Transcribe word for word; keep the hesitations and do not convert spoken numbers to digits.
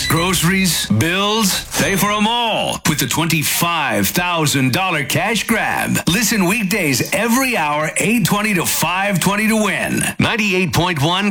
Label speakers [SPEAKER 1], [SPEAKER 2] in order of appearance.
[SPEAKER 1] groceries, bills, pay for them all with the twenty-five thousand dollars cash grab. Listen weekdays every hour, eight twenty to five twenty to win. ninety-eight point one